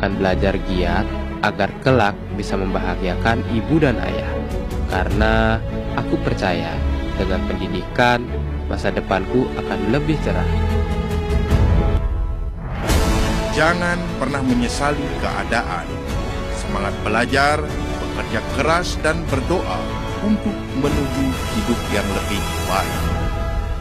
akan belajar giat agar kelak bisa membahagiakan ibu dan ayah. Karena aku percaya dengan pendidikan, masa depanku akan lebih cerah. Jangan pernah menyesali keadaan. Semangat belajar, bekerja keras dan berdoa untuk menuju hidup yang lebih baik.